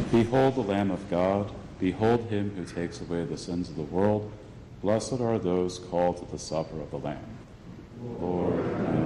Behold the Lamb of God. Behold him who takes away the sins of the world. Blessed are those called to the supper of the Lamb. Lord, I am